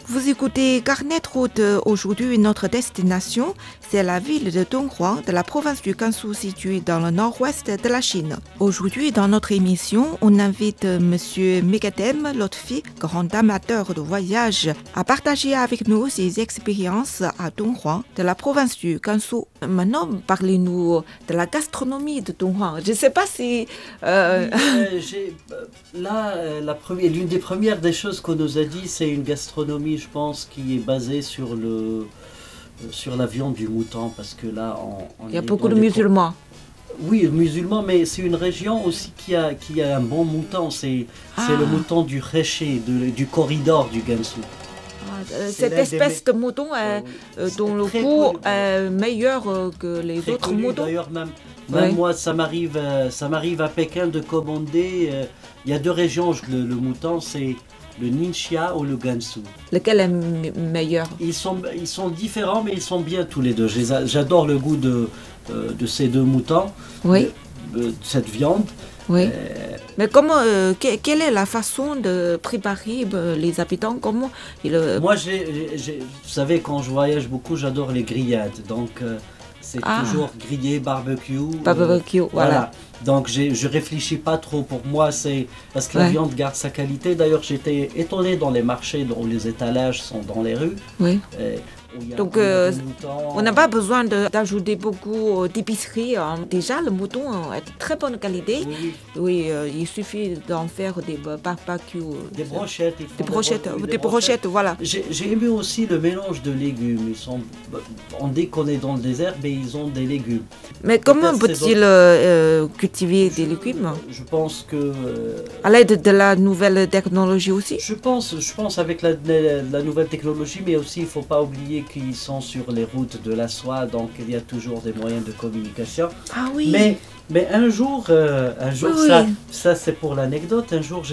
Vous écoutez Carnet de route. Aujourd'hui, notre destination, c'est la ville de Donghuang, de la province du Gansu, située dans le nord-ouest de la Chine. Aujourd'hui, dans notre émission, on invite Monsieur Megadem Lotfi, grand amateur de voyage, à partager avec nous ses expériences à Donghuang, de la province du Gansu. Maintenant, parlez-nous de la gastronomie de Donghuang. Je ne sais pas si... L'une des premières des choses qu'on nous a dit, c'est une gastronomie, je pense, qui est basée sur la viande du mouton, parce que là, il y a beaucoup de musulmans. Oui, musulmans, mais c'est une région aussi qui a un bon mouton. C'est le mouton du Réché, du corridor du Gansu. Cette espèce de mouton dont le goût est meilleur que les autres moutons. D'ailleurs, même moi, ça m'arrive à Pékin de commander. Il y a deux régions, le mouton, c'est le Ningxia ou le Gansu. Lequel est meilleur? Ils sont différents, mais ils sont bien tous les deux. J'adore le goût de ces deux moutons, oui. De cette viande. Oui. Mais comment, quelle est la façon de préparer les habitants? Comment Moi, vous savez, quand je voyage beaucoup, j'adore les grillades. Donc, c'est toujours grillé, barbecue. Barbecue, voilà. Donc, je réfléchis pas trop. Pour moi, c'est parce que la viande garde sa qualité. D'ailleurs, j'étais étonné dans les marchés où les étalages sont dans les rues. Oui. Donc, on n'a pas besoin d'ajouter beaucoup d'épicerie. Déjà, le mouton est de très bonne qualité. Oui, il suffit d'en faire des barbecues. Des brochettes. Des brochettes, voilà. J'ai aimé aussi le mélange de légumes. On dit qu'on est dans le désert, mais ils ont des légumes. Mais comment peut-il cultiver des légumes? Je pense que... à l'aide de la nouvelle technologie aussi? Je pense avec la nouvelle technologie, mais aussi il ne faut pas oublier qu'ils sont sur les routes de la soie, donc il y a toujours des moyens de communication. Ah oui. Mais un jour, oui. Ça c'est pour l'anecdote, un jour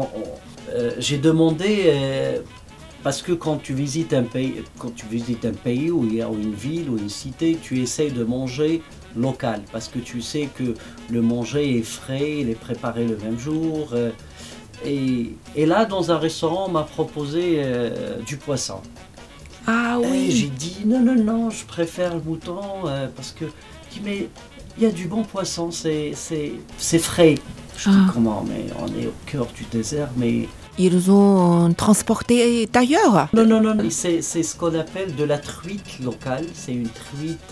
j'ai demandé, parce que quand tu visites un pays où il y a une ville ou une cité, tu essayes de manger local, parce que tu sais que le manger est frais, il est préparé le même jour. Et là, dans un restaurant, on m'a proposé du poisson. Ah oui. Et j'ai dit non, je préfère le mouton parce que mais il y a du bon poisson, c'est frais. Je dis comment, mais on est au cœur du désert, mais... Ils ont transporté d'ailleurs? Non, c'est ce qu'on appelle de la truite locale. C'est une truite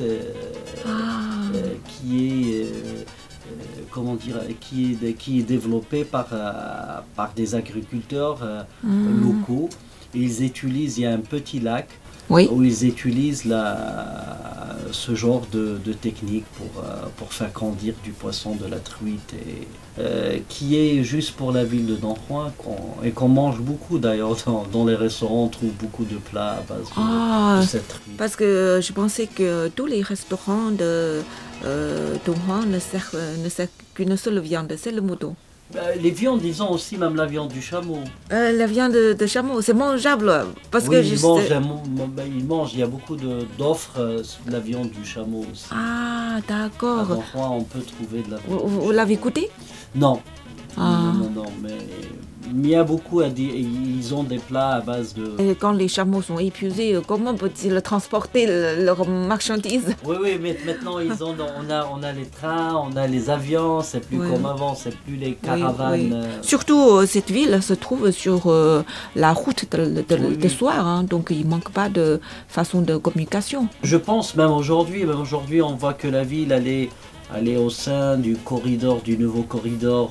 qui est... comment dire, qui est développée par des agriculteurs locaux. Ils utilisent, il y a un petit lac où ils utilisent ce genre de technique pour faire grandir du poisson, de la truite, qui est juste pour la ville de Donghuang et qu'on mange beaucoup d'ailleurs dans les restaurants. On trouve beaucoup de plats à base de cette truite. Parce que je pensais que tous les restaurants de Donghuang ne servent qu'une seule viande, c'est le mouton. Les viandes, ils ont aussi même la viande du chameau. La viande de chameau, c'est mangeable. Parce que ils mangent, il y a beaucoup d'offres de la viande du chameau aussi. Ah, d'accord. À Donghuang, on peut trouver de la viande. Vous l'avez goûté? Non. Non, mais il y a beaucoup ils ont des plats à base de... Et quand les chameaux sont épuisés, comment peut-ils transporter leurs marchandises? Oui, mais maintenant on a les trains, on a les avions, c'est plus comme avant, c'est plus les caravanes. Oui. Surtout, cette ville se trouve sur la route de soir, donc il ne manque pas de façon de communication. Je pense même aujourd'hui, on voit que la ville, elle est au sein du nouveau corridor,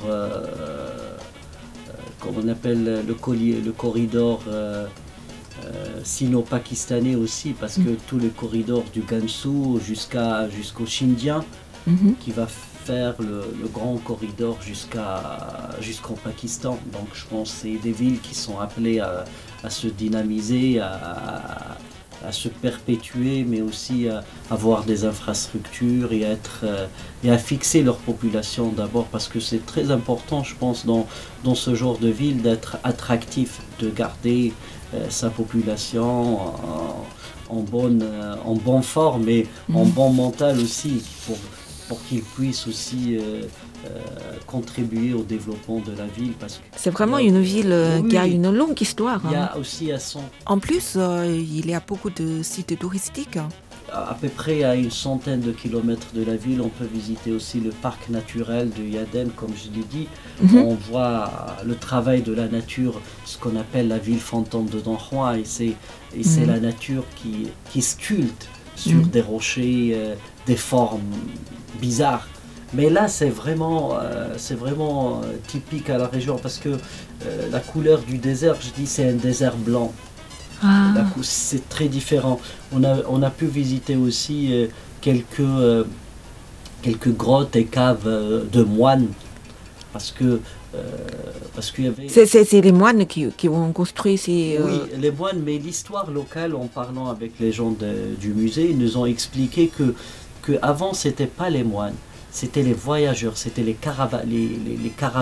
comme on appelle le corridor sino-pakistanais aussi, parce que tout le corridor du Gansu jusqu'au Xinjiang, qui va faire le grand corridor jusqu'au Pakistan. Donc je pense que c'est des villes qui sont appelées à se dynamiser, à se perpétuer, mais aussi à avoir des infrastructures et à fixer leur population d'abord, parce que c'est très important, je pense, dans ce genre de ville, d'être attractif, de garder sa population en bonne forme et en bon mental aussi, pour qu'ils puissent aussi contribuer au développement de la ville. Parce que c'est vraiment une ville qui a une longue histoire. Il y a aussi En plus, il y a beaucoup de sites touristiques. À peu près à une centaine de kilomètres de la ville, on peut visiter aussi le parc naturel de Yaden, comme je l'ai dit. On voit le travail de la nature, ce qu'on appelle la ville fantôme de Don Juan, et c'est la nature qui sculpte sur des rochers, des formes bizarres. Mais là, c'est vraiment typique à la région, parce que la couleur du désert, je dis, c'est un désert blanc. C'est très différent. On a pu visiter aussi quelques grottes et caves de moines, parce qu'il y avait... C'est les moines qui ont construit ces... Oui, les moines, mais l'histoire locale, en parlant avec les gens du musée, ils nous ont expliqué que avant, c'était pas les moines, c'était les voyageurs, c'était les caravanes